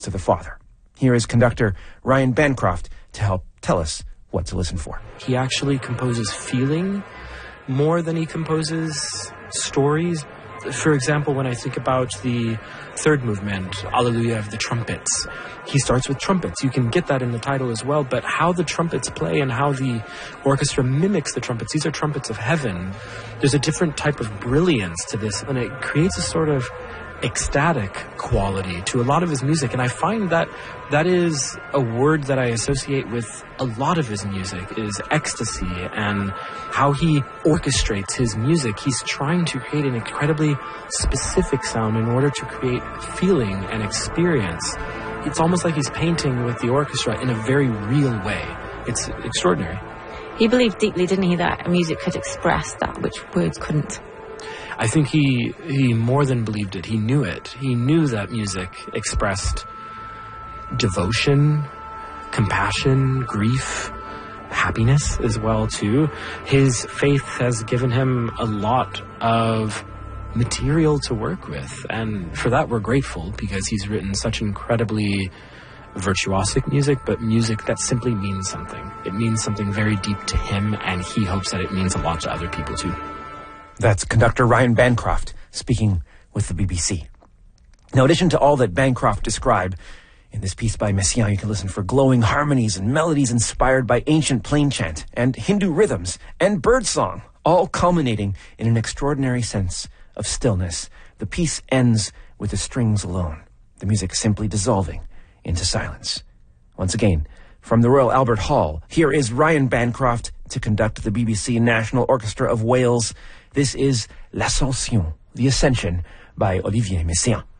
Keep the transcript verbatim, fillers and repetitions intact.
to the Father. Here is conductor Ryan Bancroft to help tell us what to listen for. He actually composes feeling more than he composes stories. For example, when I think about the third movement, Alleluia of the Trumpets, he starts with trumpets. You can get that in the title as well, but how the trumpets play and how the orchestra mimics the trumpets, these are trumpets of heaven. There's a different type of brilliance to this, and it creates a sort of ecstatic quality to a lot of his music, and I find that that is a word that I associate with a lot of his music, is ecstasy, and how he orchestrates his music. He's trying to create an incredibly specific sound in order to create feeling and experience. It's almost like he's painting with the orchestra in a very real way. It's extraordinary. He believed deeply, didn't he, that music could express that which words couldn't? I think he he more than believed it. He knew it. He knew that music expressed devotion, compassion, grief, happiness as well, too. His faith has given him a lot of material to work with, and for that we're grateful, because he's written such incredibly virtuosic music, but music that simply means something. It means something very deep to him, and he hopes that it means a lot to other people, too. That's conductor Ryan Bancroft speaking with the B B C. Now, in addition to all that Bancroft described in this piece by Messiaen, you can listen for glowing harmonies and melodies inspired by ancient plain chant and Hindu rhythms and birdsong, all culminating in an extraordinary sense of stillness. The piece ends with the strings alone, the music simply dissolving into silence. Once again, from the Royal Albert Hall, here is Ryan Bancroft to conduct the B B C National Orchestra of Wales. This is L'Ascension, the Ascension, by Olivier Messiaen.